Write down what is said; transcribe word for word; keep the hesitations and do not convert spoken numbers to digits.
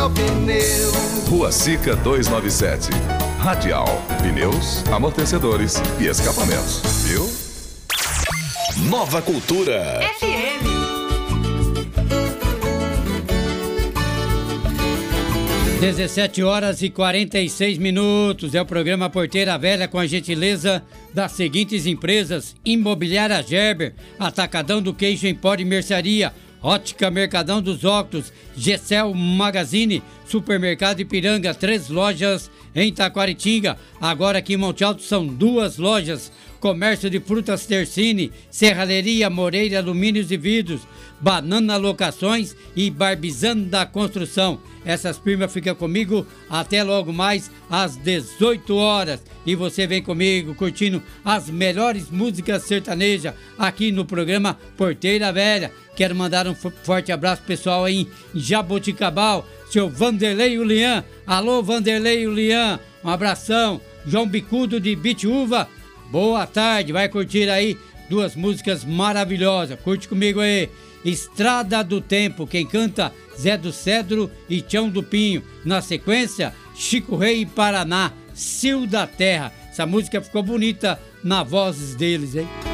Rua Sica duzentos e noventa e sete. Radial, pneus, amortecedores e escapamentos, viu? Nova Cultura F M. dezessete horas e quarenta e seis minutos. É o programa Porteira Velha com a gentileza das seguintes empresas: Imobiliária Gerber, Atacadão do Queijo Empório e Mercearia, Ótica Mercadão dos Óculos, Gessel Magazine, Supermercado Ipiranga, três lojas em Taquaritinga. Agora aqui em Monte Alto são duas lojas. Comércio de Frutas Tercine, Serralheria Moreira Alumínios e Vidros, Banana Locações e Barbizando Construção. Essas firmas ficam comigo até logo mais às dezoito horas. E você vem comigo curtindo as melhores músicas sertanejas aqui no programa Porteira Velha. Quero mandar um forte abraço pessoal aí em Jaboticabal, seu Vanderlei Ulian. Alô, Vanderlei Ulian, um abração. João Bicudo de Bitiúva, boa tarde, vai curtir aí duas músicas maravilhosas. Curte comigo aí. Estrada do Tempo, quem canta Zé do Cedro e Tião do Pinho. Na sequência, Chico Rei e Paraná, Cio da Terra. Essa música ficou bonita na voz deles, hein?